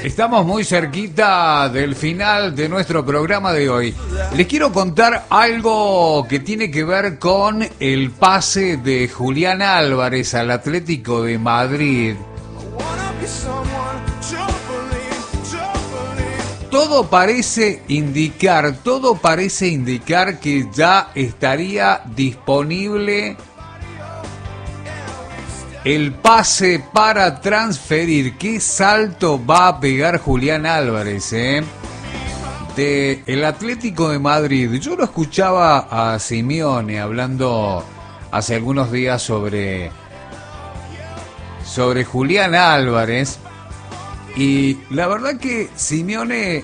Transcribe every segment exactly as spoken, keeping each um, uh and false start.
Estamos muy cerquita del final de nuestro programa de hoy. Les quiero contar algo que tiene que ver con el pase de Julián Álvarez al Atlético de Madrid. Todo parece indicar, todo parece indicar que ya estaría disponible el pase para transferir. ¿Qué salto va a pegar Julián Álvarez, eh? De el Atlético de Madrid? Yo lo escuchaba a Simeone hablando hace algunos días sobre, sobre Julián Álvarez. Y la verdad que Simeone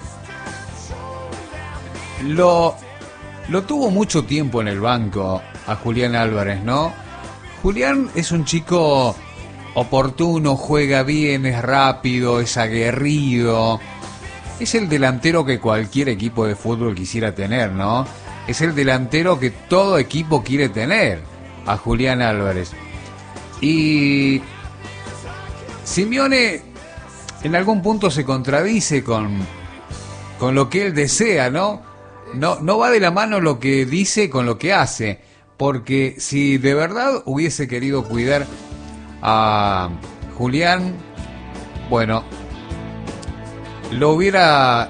lo, lo tuvo mucho tiempo en el banco a Julián Álvarez, ¿no? Julián es un chico oportuno, juega bien, es rápido, es aguerrido. Es el delantero que cualquier equipo de fútbol quisiera tener, ¿no? Es el delantero que todo equipo quiere tener, a Julián Álvarez. Y Simeone en algún punto se contradice con, con lo que él desea, ¿no? No, no va de la mano lo que dice con lo que hace. Porque si de verdad hubiese querido cuidar a Julián, bueno, lo hubiera,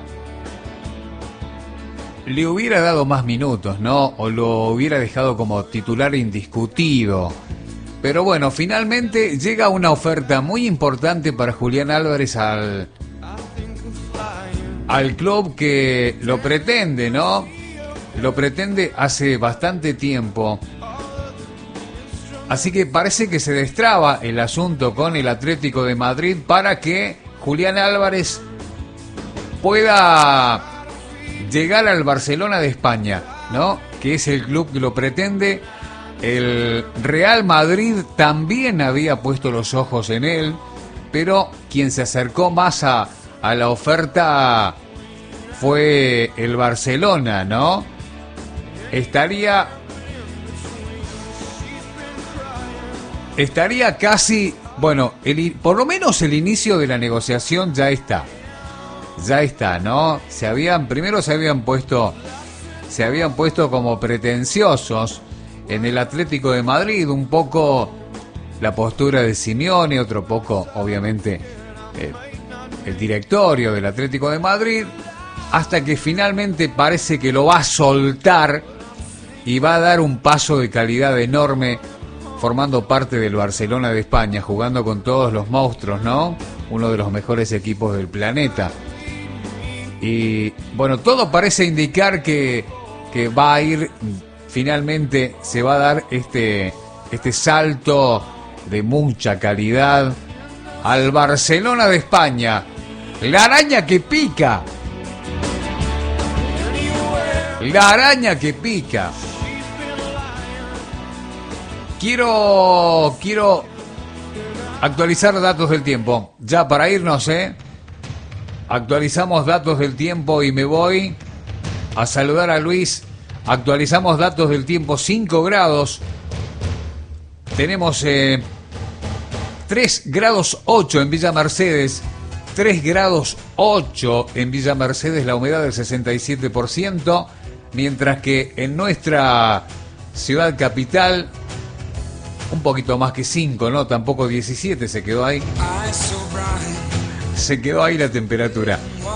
le hubiera dado más minutos, ¿no? O lo hubiera dejado como titular indiscutido. Pero bueno, finalmente llega una oferta muy importante para Julián Álvarez al, al club que lo pretende, ¿no? Lo pretende hace bastante tiempo. Así que parece que se destraba el asunto con el Atlético de Madrid para que Julián Álvarez pueda llegar al Barcelona de España, ¿no? Que es el club que lo pretende. El Real Madrid también había puesto los ojos en él, pero quien se acercó más a, a la oferta fue el Barcelona, ¿no? Estaría estaría casi, bueno, el, por lo menos el inicio de la negociación ya está. Ya está, ¿no? Se habían primero se habían puesto se habían puesto como pretenciosos en el Atlético de Madrid, un poco la postura de Simeone, otro poco, obviamente, eh, el directorio del Atlético de Madrid, hasta que finalmente parece que lo va a soltar y va a dar un paso de calidad enorme, formando parte del Barcelona de España, jugando con todos los monstruos, ¿no? Uno de los mejores equipos del planeta. Y bueno, todo parece indicar que, que va a ir, finalmente se va a dar este, este salto de mucha calidad al Barcelona de España. La araña que pica. La araña que pica. Quiero, quiero actualizar datos del tiempo. Ya para irnos, ¿eh? Actualizamos datos del tiempo y me voy a saludar a Luis. Actualizamos datos del tiempo, cinco grados. Tenemos eh, tres grados ocho en Villa Mercedes. tres grados ocho en Villa Mercedes, la humedad del sesenta y siete por ciento. Mientras que en nuestra ciudad capital, un poquito más que cinco, ¿no? Tampoco diecisiete, se quedó ahí. Se quedó ahí la temperatura.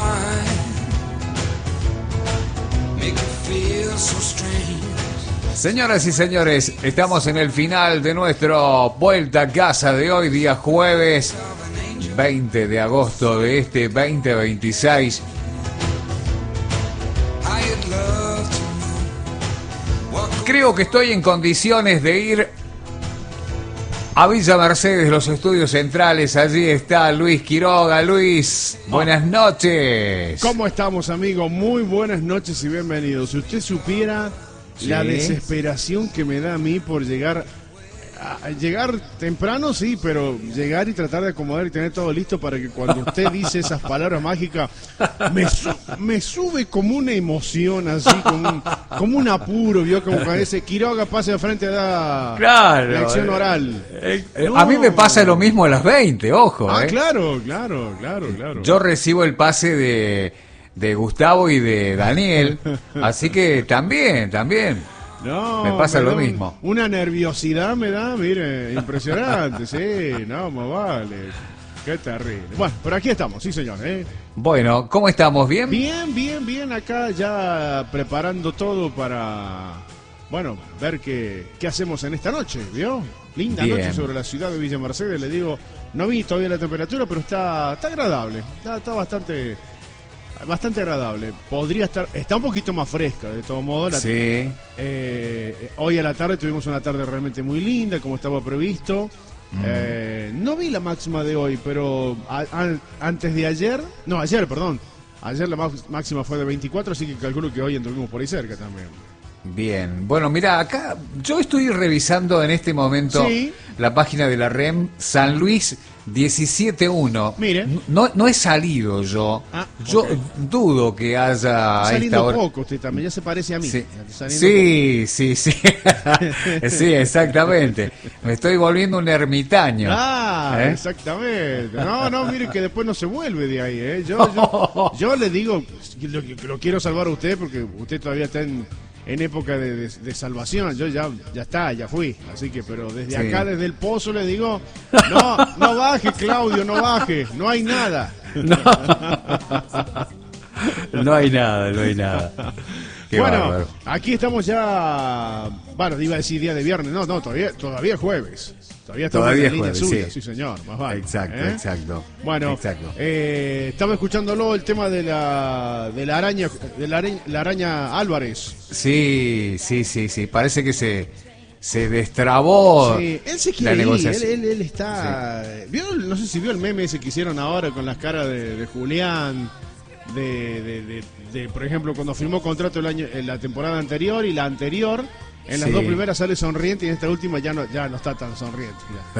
Señoras y señores, estamos en el final de nuestro Vuelta a Casa de hoy, día jueves veinte de agosto de este veinte veintiséis. Creo que estoy en condiciones de ir a Villa Mercedes, los estudios centrales. Allí está Luis Quiroga. Luis, buenas noches. ¿Cómo estamos, amigo? Muy buenas noches y bienvenidos. Si usted supiera, sí, la desesperación que me da a mí por llegar a llegar temprano, sí, pero llegar y tratar de acomodar y tener todo listo para que cuando usted dice esas palabras mágicas, me, su me sube como una emoción, así, como un, como un apuro, ¿vio? Como cuando ese Quiroga pase de frente a la claro, lección oral. Eh, eh, no. A mí me pasa lo mismo a las veinte, ojo. Ah, eh. claro, claro, claro, claro. Yo recibo el pase de, de Gustavo y de Daniel, así que también, también. No, me pasa me lo da mismo. Una nerviosidad me da, mire, impresionante, sí, no, más vale. Qué terrible. Bueno, por aquí estamos, sí señor, ¿eh? Bueno, ¿cómo estamos? ¿Bien? Bien, bien, bien, acá ya preparando todo para, bueno, ver qué, qué hacemos en esta noche, ¿vio? Linda bien. Noche sobre la ciudad de Villa Mercedes, le digo, no vi todavía la temperatura, pero está, está agradable, está, está bastante... Bastante agradable. Podría estar... Está un poquito más fresca, de todo modo. La, sí. Eh, hoy a la tarde tuvimos una tarde realmente muy linda, como estaba previsto. Mm. Eh, no vi la máxima de hoy, pero a, a, antes de ayer... No, ayer, perdón. Ayer la máxima fue de veinticuatro, así que calculo que hoy anduvimos por ahí cerca también. Bien, bueno, mira, acá yo estoy revisando en este momento sí. la página de la R E M San Luis diecisiete uno. Mire. No, no he salido yo. Ah, yo okay. dudo que haya a esta hora. poco usted también, ya se parece a mí. Sí, sí, sí, sí. Sí, exactamente. Me estoy volviendo un ermitaño. Ah, ¿eh? Exactamente. No, no, mire que después no se vuelve de ahí, ¿eh? Yo, yo, yo le digo, lo, lo quiero salvar a usted porque usted todavía está en... en época de, de, de salvación. Yo ya ya está, ya fui, así que, pero desde sí. acá, desde el pozo le digo, no, no baje Claudio, no baje, no hay nada. No, no hay nada, no hay nada. Qué bueno, bárbaro. Aquí estamos ya, bueno, iba a decir día de viernes, no, no, todavía todavía jueves. Todavía estamos Todavía en línea jueves, suya, sí. sí señor, más vale. Exacto, ¿eh? exacto. Bueno, exacto. Eh, estaba escuchándolo el tema de la de la araña de la araña, la araña Álvarez. Sí, sí, sí, sí, parece que se se destrabó. Sí, él se quiere ir, él, él, él está sí. ¿Vio? No sé si vio el meme ese que hicieron ahora con las caras de, de Julián, de, de, de, de por ejemplo cuando firmó contrato el año en la temporada anterior y la anterior. En las sí. dos primeras sale sonriente y en esta última ya no ya no está tan sonriente.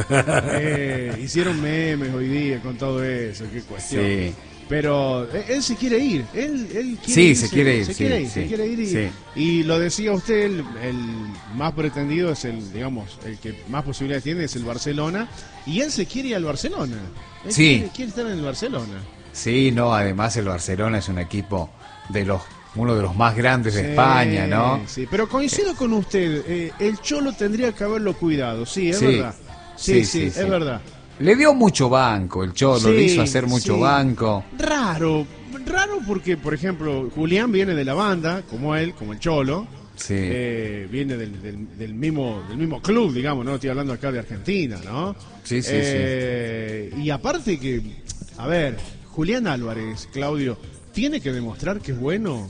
eh, hicieron memes hoy día con todo eso, qué cuestión. Sí. Pero él, él se quiere ir, él, él quiere sí, irse, se quiere ir, se sí, quiere ir, sí, se quiere ir y, sí. y lo decía usted, el, el más pretendido es el, digamos, el que más posibilidades tiene es el Barcelona y él se quiere ir al Barcelona. Él sí. quiere, quiere estar en el Barcelona. Sí, no, además el Barcelona es un equipo de los uno de los más grandes de sí, España, ¿no? Sí, pero coincido con usted, eh, el Cholo tendría que haberlo cuidado, sí, es sí, verdad. Sí, sí, sí, sí, es sí. verdad. Le dio mucho banco el Cholo, sí, le hizo hacer mucho sí. banco. Raro, raro porque, por ejemplo, Julián viene de la banda, como él, como el Cholo. Sí. Eh, viene del, del, del mismo del mismo club, digamos, ¿no? Estoy hablando acá de Argentina, ¿no? Sí, sí, eh, sí. Y aparte que, a ver, Julián Álvarez, Claudio, tiene que demostrar que es bueno.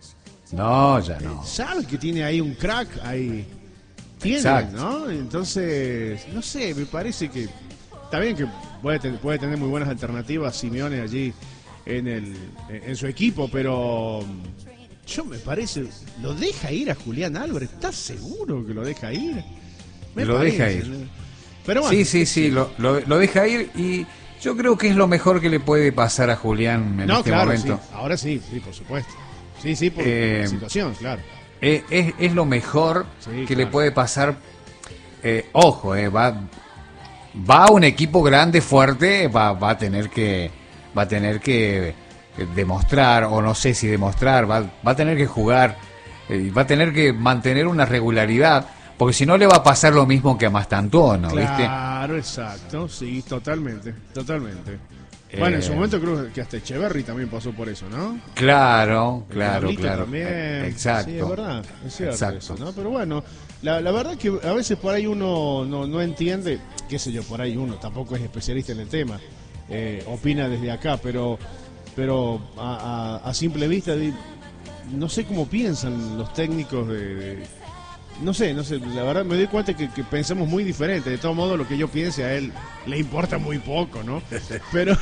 No, ya no. Eh, sabe que tiene ahí un crack, ahí tiene, exacto. ¿No? Entonces, no sé, me parece que está bien que puede, ten, puede tener muy buenas alternativas Simeone allí en el en su equipo, pero yo me parece, ¿lo deja ir a Julián Álvarez? ¿Estás seguro que lo deja ir? Me lo parece, deja ir. ¿No? Pero bueno, sí, sí, sí, lo, lo, lo deja ir y yo creo que es lo mejor que le puede pasar a Julián en no, este claro, momento. Sí. Ahora sí, sí, por supuesto. Sí, sí, por eh, la situación, claro. Eh, es, es lo mejor sí, que claro. le puede pasar. Eh, ojo, eh, va, va a un equipo grande, fuerte, va, va a tener que, va a tener que demostrar, o no sé si demostrar, va, va a tener que jugar, eh, va a tener que mantener una regularidad, porque si no le va a pasar lo mismo que a Mastantuono, ¿viste? Claro, exacto, sí, totalmente, totalmente. Bueno, en su momento creo que hasta Echeverry también pasó por eso, ¿no? Claro, claro, claro. También. Exacto. Sí, es verdad, es cierto Exacto. Eso, ¿no? Pero bueno, la, la verdad que a veces por ahí uno no, no entiende, qué sé yo, por ahí uno tampoco es especialista en el tema, eh, opina desde acá, pero pero a, a, a simple vista de, no sé cómo piensan los técnicos de... de No sé, no sé, la verdad me doy cuenta que, que pensamos muy diferente. De todo modo, lo que yo piense a él le importa muy poco, ¿no? Pero,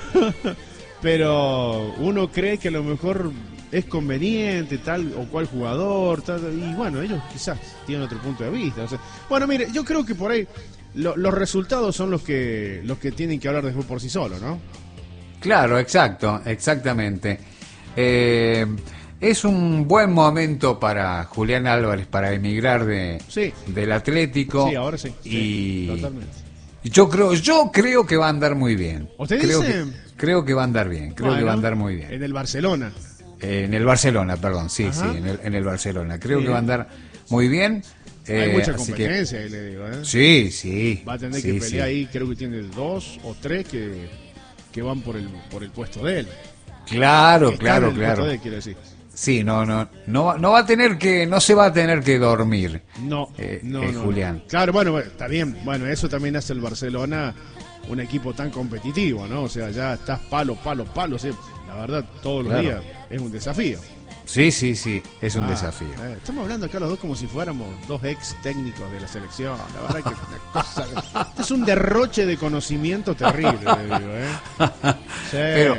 pero uno cree que a lo mejor es conveniente tal o cual jugador, tal, y bueno, ellos quizás tienen otro punto de vista. O sea, bueno, mire, yo creo que por ahí lo, los resultados son los que los que tienen que hablar después por sí solos, ¿no? Claro, exacto, exactamente. Eh, es un buen momento para Julián Álvarez para emigrar de Sí. del Atlético. Sí, ahora sí. Y Sí, totalmente. yo creo, yo creo que va a andar muy bien. ¿Usted creo dice? Que, creo que va a andar bien, creo Bueno, que va a andar muy bien. En el Barcelona. Eh, en el Barcelona, perdón, sí, Ajá. sí, en el, en el Barcelona. Creo Sí. que va a andar muy bien. Hay eh, mucha así que- competencia, ahí le digo, ¿eh? sí, sí. Va a tener sí, que sí. pelear ahí, creo que tiene dos o tres que, que van por el por el puesto de él. Claro, Que están claro, en el claro. puesto de él, quiero decir. Sí, no, no, no, va- no va a tener que, no se va a tener que dormir. No, Eh, no, eh, no, Julián. no. Claro, bueno, bueno, está bien. Bueno, eso también hace el Barcelona un equipo tan competitivo, ¿no? O sea, ya estás palo, palo, palo. Sí, la verdad, todos los Claro. días es un desafío. Sí, sí, sí, es un Ah, desafío. eh, estamos hablando acá los dos como si fuéramos dos ex técnicos de la selección. La verdad que es una cosa. Esto es un derroche de conocimiento terrible, le digo, ¿eh? Sí. Pero,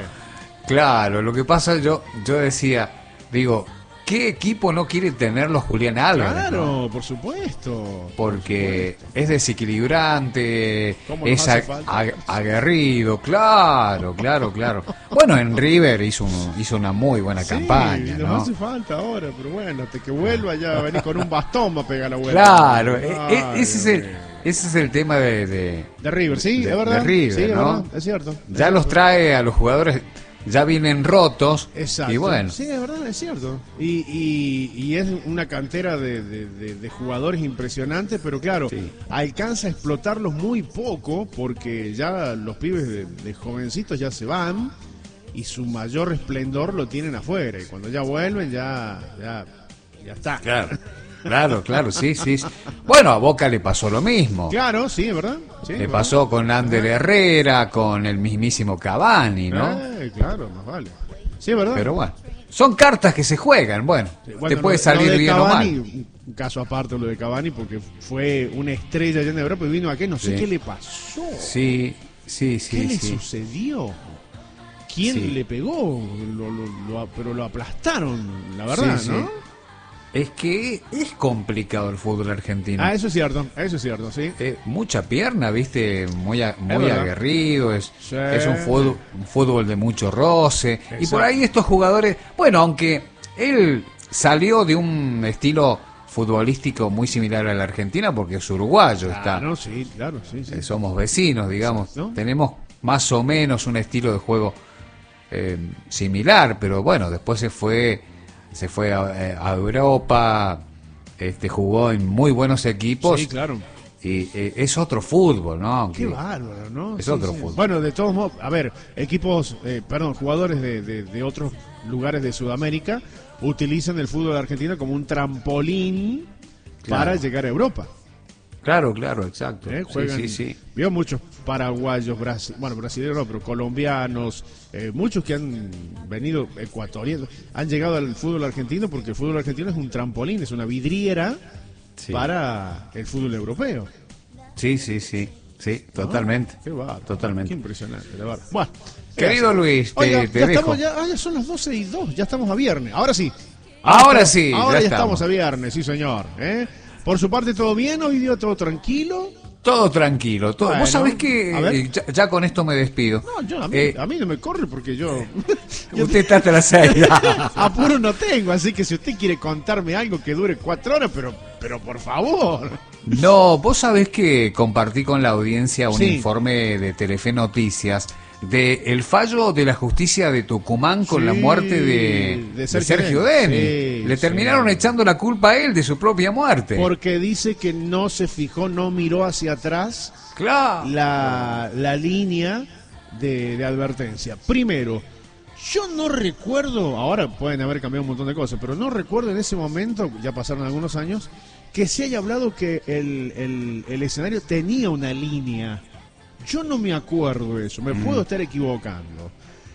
claro, lo que pasa, yo, yo decía, digo, ¿qué equipo no quiere tenerlo Julián Álvarez? Claro, ¿no? por supuesto. Porque es desequilibrante, ¿Cómo nos es hace ag- falta? ag- aguerrido, claro, claro, claro. Bueno, en River hizo, un- hizo una muy buena Sí, campaña, nos ¿no? hace falta ahora, pero bueno, hasta que vuelva ya va a venir con un bastón va a pegar la vuelta. Claro, e- Ay, e- ese, es Dios el, mío. ese es el tema de... de- De River, sí, de- es verdad. de River, sí, es ¿no? verdad, es cierto. ya Es los cierto. trae a los jugadores, ya vienen rotos. Exacto. Y bueno, Sí, es verdad, es cierto. Y, y, y es una cantera de, de- de- de jugadores impresionantes, pero claro, Sí. alcanza a explotarlos muy poco porque ya los pibes de, de jovencitos ya se van y su mayor esplendor lo tienen afuera. Y cuando ya vuelven, ya, ya, ya está. claro, claro, claro, sí, sí. Bueno, a Boca le pasó lo mismo. Claro, sí, es verdad. Sí, Le es pasó con Ander Herrera, con el mismísimo Cavani, ¿no? Eh, claro, más vale. Sí, es verdad. Pero bueno, son cartas que se juegan, bueno, Sí, bueno, te puede lo- salir lo de bien Cavani, o mal. un caso aparte lo de Cavani, porque fue una estrella allá en Europa y vino aquí, no sé Sí. qué le pasó. Sí, sí, ¿Qué sí, le sí. sucedió? ¿Quién Sí. le pegó? Lo- lo- lo- pero lo aplastaron, la verdad, Sí, sí. ¿no? Es que es complicado el fútbol argentino. Ah, eso es cierto, eso es cierto, sí. Eh, mucha pierna, viste, muy, a- muy verdad. aguerrido, es, Sí. es un, fútbol, un fútbol de mucho roce. Y Exacto. por ahí estos jugadores, bueno, aunque él salió de un estilo futbolístico muy similar a la Argentina, porque es uruguayo, Claro, sí, claro, sí, sí. está, eh, somos vecinos, digamos, ¿No? tenemos más o menos un estilo de juego eh, similar, pero bueno, después se fue, se fue a, a Europa, este, jugó en muy buenos equipos. Sí, claro. Y eh, es otro fútbol, ¿no? Aunque- Qué bárbaro, ¿no? Es otro fútbol. Bueno, de todos modos, a ver, equipos, eh, perdón, jugadores de, de- de otros lugares de Sudamérica utilizan el fútbol argentino como un trampolín Claro. para llegar a Europa. Claro, claro, exacto. ¿eh? Sí, Juegan, sí, sí. veo muchos paraguayos, brasi- bueno, brasileños no, pero colombianos, eh, muchos que han venido ecuatorianos, han llegado al fútbol argentino porque el fútbol argentino es un trampolín, es una vidriera Sí. para el fútbol europeo. Sí, sí, sí. Sí, totalmente. Qué bárbaro. Totalmente. Qué impresionante, la verdad. Bueno, Querido ¿qué Luis, te, Oiga, te ya dejo. estamos, ya, ah, ya son las doce y dos, ya estamos a viernes. Ahora sí. Ahora sí, Ahora ya ya estamos. estamos. a viernes, sí señor. ¿eh? Por su parte, ¿todo bien? Hoy día todo tranquilo. Todo tranquilo. Todo. Bueno, Vos sabés que a ver. eh, ya, ya con esto me despido. No, yo, a, mí, Eh, a mí no me corre porque yo... yo Usted está hasta las seis. apuro no tengo, así que si usted quiere contarme algo que dure cuatro horas, pero, pero por favor. No, vos sabés que compartí con la audiencia un Sí. informe de Telefe Noticias de el fallo de la justicia de Tucumán con Sí, la muerte de, de de Sergio Sergio, Denis. Denis. Sí, Le terminaron sí. echando la culpa a él de su propia muerte. Porque dice que no se fijó, no miró hacia atrás Claro. la, la línea de, de advertencia. Primero, yo no recuerdo, ahora pueden haber cambiado un montón de cosas, pero no recuerdo en ese momento, ya pasaron algunos años, que se haya hablado que el, el, el escenario tenía una línea. Yo no me acuerdo de eso, me Mm. puedo estar equivocando.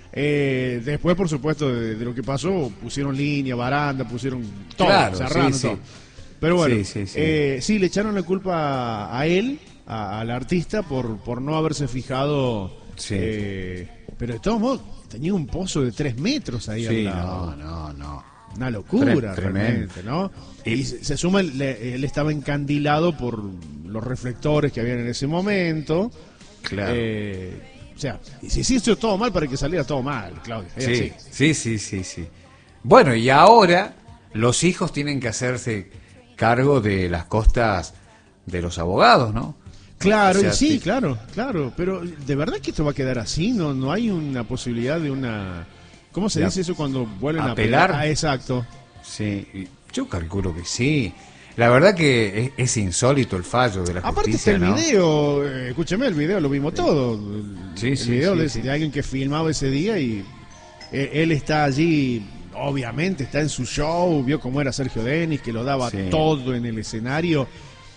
Eh, después, por supuesto, de, de lo que pasó, pusieron línea, baranda, pusieron todo, Claro, cerraron sí, sí. todo. Pero bueno, Sí, sí, sí. eh, sí, le echaron la culpa a él, a- al artista, por, por no haberse fijado. Sí. eh, pero de todos modos, tenía un pozo de tres metros ahí al Sí, lado. no, no, no. Una locura, Tre- tremendo. realmente, ¿no? Y- Y se, se suma, él, él estaba encandilado por los reflectores que habían en ese momento. Claro. Eh, o sea, y si hiciste todo mal para que saliera todo mal, Claudio. Es Sí, así. sí, sí, sí, sí. Bueno, y ahora los hijos tienen que hacerse cargo de las costas de los abogados, ¿no? Claro, O sea, y sí, sí. claro, claro. Pero ¿de verdad que esto va a quedar así? No, no hay una posibilidad de una... ¿Cómo se De dice eso cuando vuelven a apelar. apelar? Ah, exacto. Sí, y yo calculo que sí. La verdad que es, es insólito el fallo de la Aparte está justicia, el ¿no? video, eh, escúcheme, el video lo vimos todo. El, Sí, el sí, video sí, de, sí. de alguien que filmaba ese día y eh, él está allí, obviamente está en su show, vio cómo era Sergio Denis, que lo daba Sí. todo en el escenario.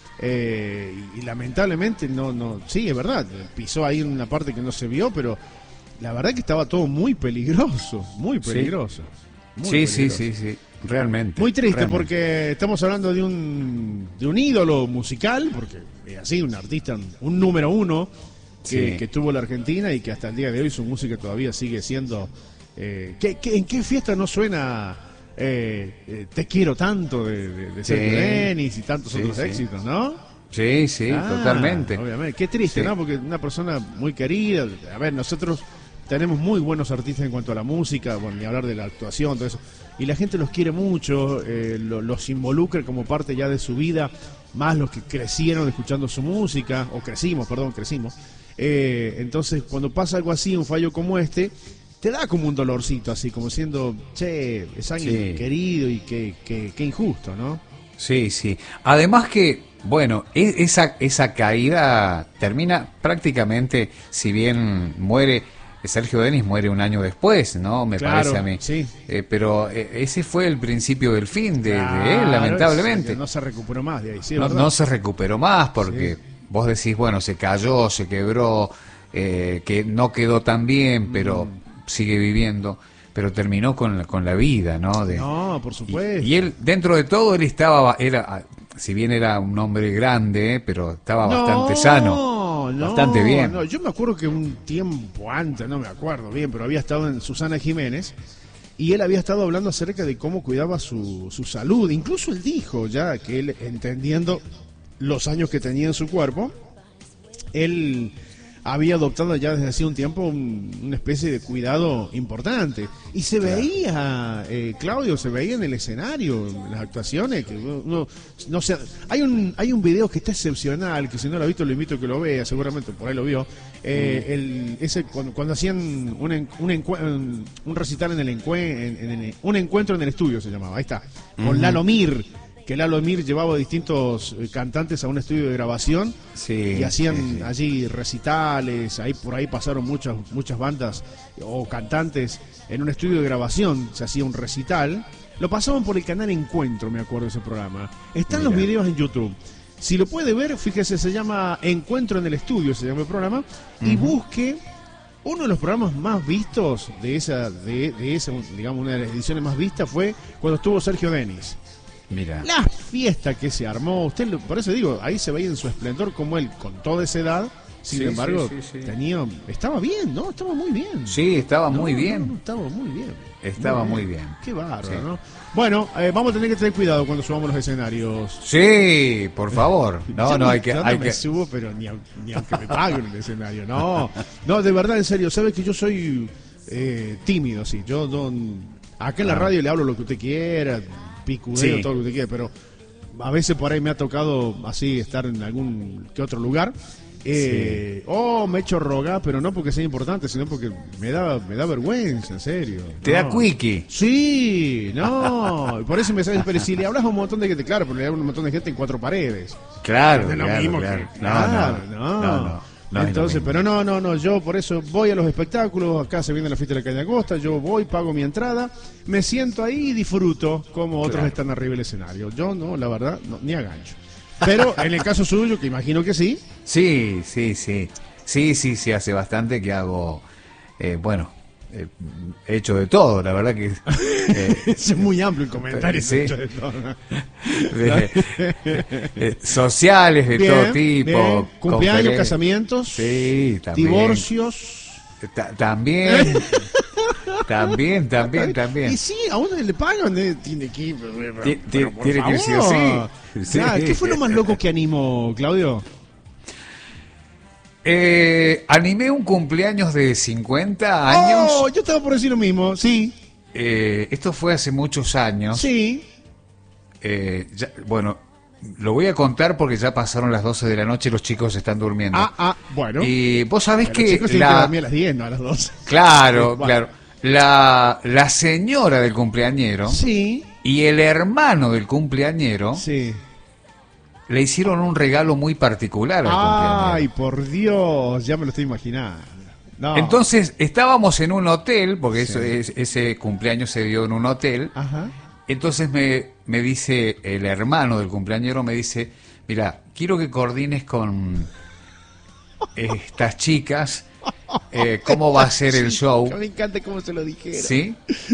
eh, y, y lamentablemente no, no, sí, es verdad, pisó ahí en una parte que no se vio, pero la verdad que estaba todo muy peligroso, muy Sí. peligroso. muy Sí, sí, peligroso. sí, sí, realmente. Muy triste realmente. porque estamos hablando de un, de un ídolo musical, porque es así, un artista, un número uno que, Sí. que tuvo la Argentina y que hasta el día de hoy su música todavía sigue siendo... Eh, ¿qué- qué- ¿En qué fiesta no suena eh, eh, Te quiero tanto de, de, de Sergio Sí. Denis y tantos Sí, otros sí. éxitos, ¿no? Sí, sí, Ah, totalmente. Obviamente. Qué triste, Sí. ¿no? Porque una persona muy querida. A ver, nosotros tenemos muy buenos artistas en cuanto a la música, bueno, ni hablar de la actuación, todo eso. Y la gente los quiere mucho, eh, lo- los involucra como parte ya de su vida, más los que crecieron escuchando su música, o crecimos, perdón, crecimos. Eh, entonces, cuando pasa algo así, un fallo como este, te da como un dolorcito, así, como siendo, che, es alguien Sí. querido y que, que, que injusto, ¿no? Sí, sí. Además que, bueno, e- esa, esa caída termina prácticamente, si bien muere, Sergio Denis muere un año después, ¿no? Me Claro, parece a mí. sí. Eh, pero eh, ese fue el principio del fin de, de Claro, él, lamentablemente. es que no se recuperó más de ahí, sí, es no, verdad. no se recuperó más porque Sí. vos decís, bueno, se cayó, se quebró, eh, que no quedó tan bien, pero Mm. sigue viviendo, pero terminó con, la- con la vida, ¿no? De, No, por y, supuesto. y él, dentro de todo, él estaba, era, si bien era un hombre grande, eh, pero estaba bastante No, sano, no, bastante bien. no, yo me acuerdo que un tiempo antes, no me acuerdo bien, pero había estado en Susana Jiménez y él había estado hablando acerca de cómo cuidaba su, su salud. Incluso él dijo ya que él, entendiendo los años que tenía en su cuerpo, él había adoptado ya desde hace un tiempo un- una especie de cuidado importante. Y se Claro. veía, eh, Claudio, se veía en el escenario, en las actuaciones, que uno, no sé, hay un, hay un video que está excepcional, que si no lo ha visto lo invito a que lo vea, seguramente por ahí lo vio. Eh, el, ese, cuando, cuando hacían un, en- un, encue- un, un recital en el, encue- en- en el- un encuentro en el estudio se llamaba, ahí está, con Ujú. Lalo Mir, que Lalo Mir llevaba distintos eh, cantantes a un estudio de grabación Sí, y hacían sí, sí. allí recitales, ahí por ahí pasaron muchas muchas bandas o cantantes en un estudio de grabación, se hacía un recital, lo pasaban por el canal Encuentro, me acuerdo de ese programa. Están los Mira. videos en YouTube. Si lo puede ver, fíjese, se llama Encuentro en el Estudio, se llama el programa, y Ujú. busque uno de los programas más vistos de esa, de, de esa, digamos, una de las ediciones más vistas fue cuando estuvo Sergio Denis. Mira. La fiesta que se armó, usted lo- por eso digo, ahí se veía en su esplendor como él, con toda esa edad, sin Sí, embargo, sí, sí, sí. tenía, estaba bien, ¿no? Estaba muy bien. Sí, estaba No, muy no, bien. no, estaba muy bien. Estaba muy bien. Qué bárbaro, Sí. ¿no? Bueno, eh, vamos a tener que tener cuidado cuando subamos los escenarios. Sí, por favor. No, Yo no, ni- hay que... yo no Hay me que... subo, pero ni, au- ni aunque me paguen el escenario. No, no, de verdad, en serio. Sabe que yo soy eh, tímido, sí. Yo no, acá en la Ah. radio le hablo lo que usted quiera, picudeo, Sí. todo lo que usted quiera, pero a veces por ahí me ha tocado así estar en algún que otro lugar. Eh, Oh, me echo rogar, pero no porque sea importante, sino porque me da, me da vergüenza, en serio. Te da No. quickie. Sí, no. Por eso me sale, pero si le hablas a un montón de gente, claro, pero le hablas a un montón de gente en cuatro paredes. Claro, No es lo claro, mismo claro. que- No, claro, no, no. no, no, no es lo Entonces, mismo. pero no, no, no, yo por eso voy a los espectáculos, acá se viene la fiesta de la calle Agosta, yo voy, pago mi entrada, me siento ahí y disfruto como otros Claro. están arriba del escenario. Yo no, la verdad, no, ni a gancho. Pero en el caso suyo, que imagino que sí, Sí, sí, sí. Sí, sí, sí, hace bastante que hago, eh, bueno, eh, he hecho de todo, la verdad que... eh, es muy amplio el comentario. Sí. de todo, ¿no? de- eh, sociales de Bien, todo tipo. bien. Cumpleaños, conferen- casamientos, Sí, también. divorcios. Ta- también. También, también, también. Y sí, a uno le pagan, eh, tiene que ir. Ti- ti- Tiene que ir sí o sí. Sí. Ah, ¿qué fue lo más loco que animó, Claudio? Eh, animé un cumpleaños de cincuenta años. Oh, yo estaba por decir lo mismo, sí. Eh, esto fue hace muchos años. Sí. Eh, ya- bueno, lo voy a contar porque ya pasaron las doce de la noche y los chicos están durmiendo. Ah, ah, bueno. Y vos sabés Pero que los chicos tienen que la... dormir a las diez, no a las doce. Claro, Sí, bueno. claro. La, la señora del cumpleañero Sí, y el hermano del cumpleañero sí. le hicieron un regalo muy particular al Ay, cumpleañero. por Dios, ya me lo estoy imaginando. No. Entonces estábamos en un hotel, porque Sí. eso es- ese cumpleaños se dio en un hotel. Ajá. Entonces me, me dice el hermano del cumpleañero, me dice, mira, quiero que coordines con estas chicas, eh, cómo va a ser el show, Me encanta cómo se lo dijeron. ¿sí?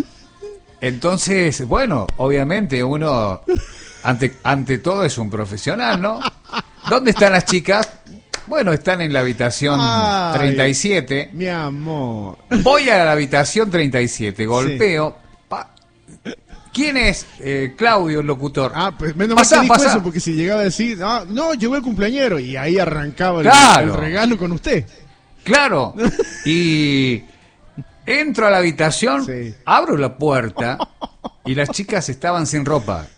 Entonces, bueno, obviamente uno, ante, ante todo es un profesional, ¿no? ¿Dónde están las chicas? Bueno, están en la habitación Ay. treinta y siete. Mi amor. Voy a la habitación treinta y siete, golpeo. pa- ¿Quién es? Eh, Claudio, el locutor. Ah, pues menos mal Pasá, que dijo pasá. eso, porque si llegaba a decir, ah, no, llegó el cumpleañero, y ahí arrancaba el, Claro. el regalo con usted. Claro. Y entro a la habitación, Sí. abro la puerta y las chicas estaban sin ropa.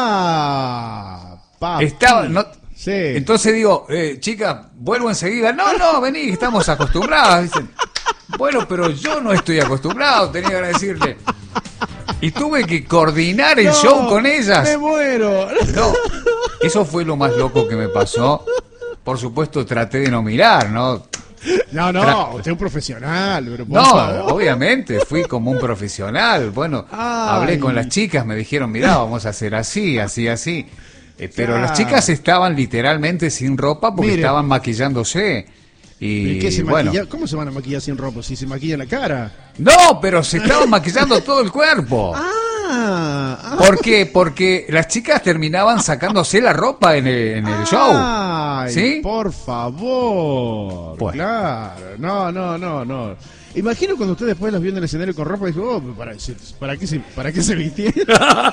Ah, papi. Estaban, no- Sí. Entonces digo, eh, chica, vuelvo enseguida. No, no, vení, estamos acostumbrados. Dicen, bueno, pero yo no estoy acostumbrado, tenía que decirle. Y tuve que coordinar el No, show con ellas. Me muero. No, eso fue lo más loco que me pasó. Por supuesto, traté de no mirar, ¿no? No, no, Tra- usted es un profesional, pero por No, favor. obviamente, fui como un profesional. Bueno, Ay. hablé con las chicas, me dijeron, mirá, vamos a hacer así, así, así. Eh, pero Claro. las chicas estaban literalmente sin ropa porque Mire. estaban maquillándose. Y ¿Y qué se bueno, maquilla? ¿Cómo se van a maquillar sin ropa? Si se maquilla la cara. no, pero se estaban maquillando todo el cuerpo. Ah, ah. ¿Por qué? Porque las chicas terminaban sacándose la ropa en el, en el show. Ay, ¿Sí? por favor. Bueno. Claro. No, no, no, no. Imagino cuando usted después los vio en el escenario con ropa y dijo, oh, ¿para, para, qué, se, ¿para qué se vistieron?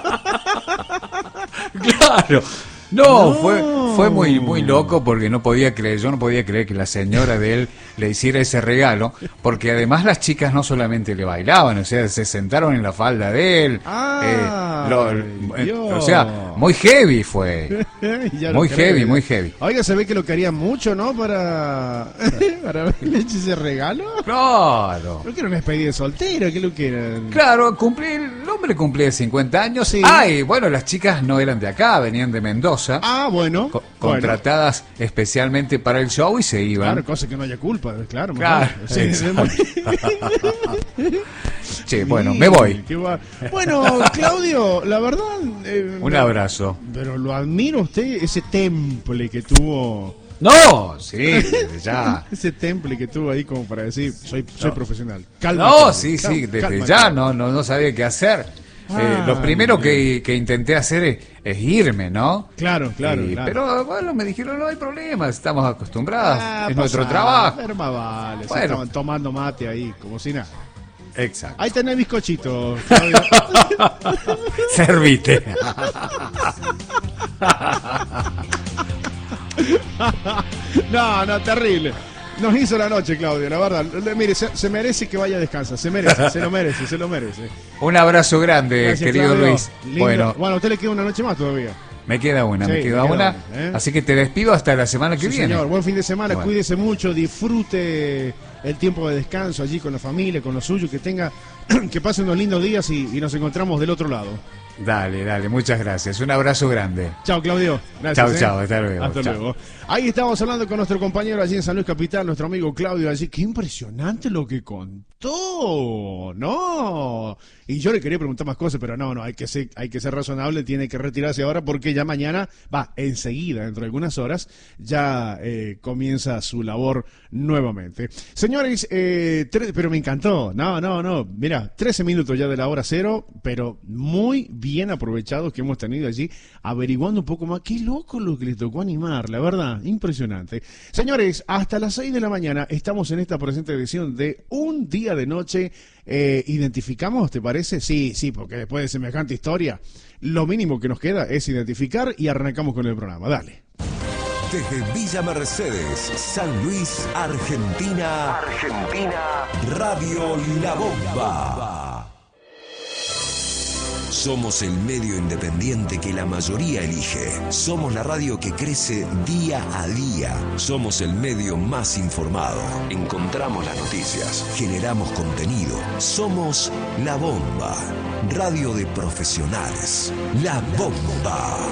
Claro. No, No. fue fue muy muy loco porque no podía creer, yo no podía creer que la señora de él le hiciera ese regalo, porque además las chicas no solamente le bailaban, o sea, se sentaron en la falda de él. Ah, eh, lo- ay, eh, Dios. o sea, muy heavy fue. Ya lo Muy creo. heavy, muy heavy. Oiga, se ve que lo querían mucho, ¿no? Para, para haberle hecho ese regalo. Claro. ¿No quieren una despedida de soltera? ¿Qué lo quieren? Claro, cumplí, el hombre cumplía cincuenta años. Sí. Ay, bueno, las chicas no eran de acá, venían de Mendoza, Ah, bueno. co- Bueno. contratadas especialmente para el show y se iban. Claro, cosa que no haya culpa, claro. Claro, mejor. Sí, exacto. sí. Che, bueno, Sí, me voy. qué va- Bueno, Claudio, la verdad... eh, Un abrazo. Pero lo admiro a usted, ese temple que tuvo... No, sí, desde ya. Ese temple que tuvo ahí como para decir, soy, soy profesional. Calma. No, calma, sí, calma, sí, desde calma, ya calma. no, no, no sabía qué hacer. Eh, Ah, lo primero bien. que, que intenté hacer es, es irme, ¿no? Claro, claro, Y- claro. Pero bueno, me dijeron, no hay problema, estamos acostumbrados, Ah, es pasa, nuestro trabajo. pero más vale, se Bueno. estaban tomando mate ahí, como si nada. Exacto. Ahí tenés bizcochitos, Claudio. Servite. No, no, terrible. Nos hizo la noche, Claudio, la verdad. Le- Mire, se, se merece que vaya a descansar. Se merece, se lo merece, se lo merece. Un abrazo grande, Gracias, querido Claudio. Luis. Lindo. Bueno, Bueno, a usted le queda una noche más todavía. me queda una, Sí, me me queda queda una. una, ¿eh? Así que te despido hasta la semana que Sí, viene. señor. Buen fin de semana, Bueno. cuídese mucho, disfrute el tiempo de descanso allí con la familia, con los suyos, que tenga, que pase unos lindos días y, y nos encontramos del otro lado. Dale, dale, muchas gracias. Un abrazo grande. Chao, Claudio. Gracias. Chao, ¿eh? chao, hasta luego. Hasta Chao. luego. Ahí estamos hablando con nuestro compañero allí en San Luis Capital, nuestro amigo Claudio, allí. Qué impresionante lo que contó, ¿no? Y yo le quería preguntar más cosas, pero no, no, hay que ser, hay que ser razonable, tiene que retirarse ahora porque ya mañana, va, enseguida, dentro de algunas horas, ya eh, comienza su labor nuevamente. Señores, eh, tre- pero me encantó, no, no, no, mira, trece minutos ya de la hora cero, pero muy bien. bien aprovechados que hemos tenido allí, averiguando un poco más. Qué loco lo que les tocó animar, la verdad, impresionante. Señores, hasta las seis de la mañana estamos en esta presente edición de Un Día de Noche. Eh, ¿Identificamos, te parece? Sí, sí, porque después de semejante historia, lo mínimo que nos queda es identificar y arrancamos con el programa. Dale. Desde Villa Mercedes, San Luis, Argentina, Argentina, Radio La Bomba. Somos el medio independiente que la mayoría elige. Somos la radio que crece día a día. Somos el medio más informado. Encontramos las noticias, generamos contenido. Somos La Bomba, radio de profesionales. La Bomba.